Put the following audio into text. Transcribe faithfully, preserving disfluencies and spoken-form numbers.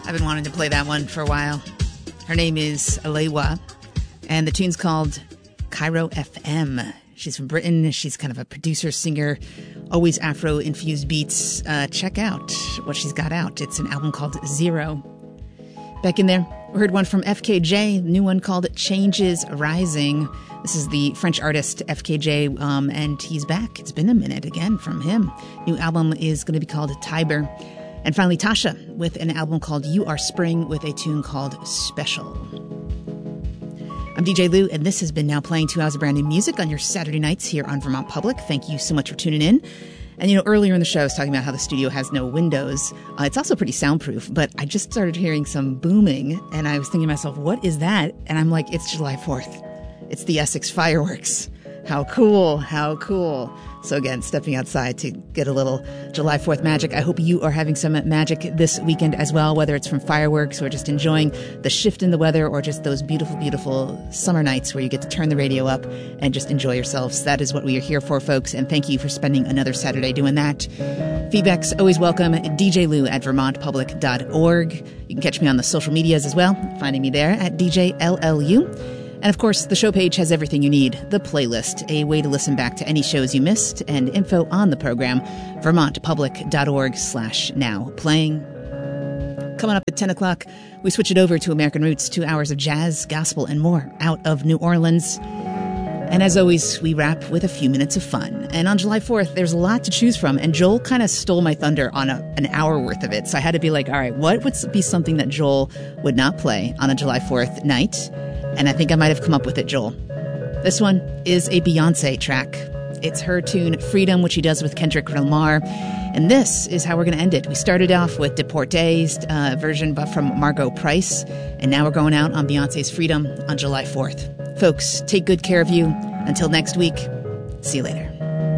I've been wanting to play that one for a while. Her name is Alewa, and the tune's called Cairo F M. She's from Britain. She's kind of a producer, singer, always Afro-infused beats. Uh, check out what she's got out. It's an album called Zero. Back in there, we heard one from F K J, new one called Changes Rising. This is the French artist F K J, um, and he's back. It's been a minute again from him. New album is going to be called Tiber. And finally, Tasha with an album called You Are Spring with a tune called Special. I'm D J Lou, and this has been Now Playing two hours of brand new music on your Saturday nights here on Vermont Public. Thank you so much for tuning in. And, you know, earlier in the show, I was talking about how the studio has no windows. Uh, it's also pretty soundproof, but I just started hearing some booming, and I was thinking to myself, what is that? And I'm like, it's July fourth. It's the Essex fireworks. How cool, how cool. So again, stepping outside to get a little July fourth magic. I hope you are having some magic this weekend as well, whether it's from fireworks or just enjoying the shift in the weather or just those beautiful, beautiful summer nights where you get to turn the radio up and just enjoy yourselves. That is what we are here for, folks, and thank you for spending another Saturday doing that. Feedback's always welcome. D J Lou at vermont public dot org. You can catch me on the social medias as well, finding me there at D J L L U. And of course, the show page has everything you need. The playlist, a way to listen back to any shows you missed, and info on the program, vermont public dot org slash now playing. Coming up at ten o'clock, we switch it over to American Roots, two hours of jazz, gospel, and more out of New Orleans. And as always, we wrap with a few minutes of fun. And on July fourth, there's a lot to choose from, and Joel kind of stole my thunder on a, an hour worth of it. So I had to be like, all right, what would be something that Joel would not play on a July fourth night? And I think I might have come up with it, Joel. This one is a Beyonce track. It's her tune, Freedom, which she does with Kendrick Lamar. And this is how we're going to end it. We started off with Deporte's uh, version from Margot Price. And now we're going out on Beyonce's Freedom on July fourth. Folks, take good care of you. Until next week, see you later.